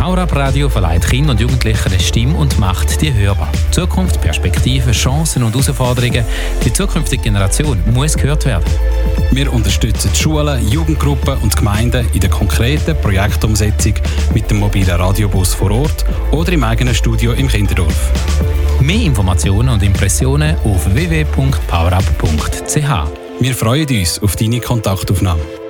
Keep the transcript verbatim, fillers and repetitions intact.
Power-Up Radio verleiht Kindern und Jugendlichen eine Stimme und macht die hörbar. Zukunft, Perspektiven, Chancen und Herausforderungen. Die zukünftige Generation muss gehört werden. Wir unterstützen die Schulen, Jugendgruppen und Gemeinden in der konkreten Projektumsetzung mit dem mobilen Radiobus vor Ort oder im eigenen Studio im Kinderdorf. Mehr Informationen und Impressionen auf w w w punkt powerup punkt c h. Wir freuen uns auf deine Kontaktaufnahme.